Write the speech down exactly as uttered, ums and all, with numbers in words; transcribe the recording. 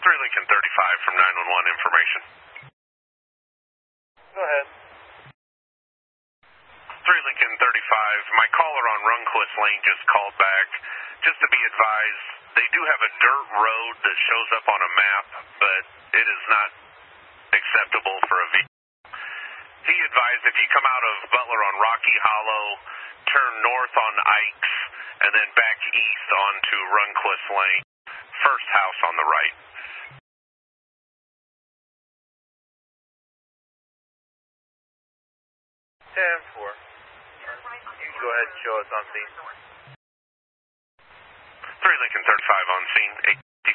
three Lincoln thirty-five from nine one one information. Go ahead. three Lincoln thirty-five, my caller on Runquist Lane just called back. Just to be advised, they do have a dirt road that shows up on a map, but it is not acceptable for a vehicle. He advised if you come out of Butler on Rocky Hollow, turn north on Ikes, and then back east onto Runquist Lane, first house on the right. ten four. You can go ahead and show us on scene. three Lincoln thirty-five on scene.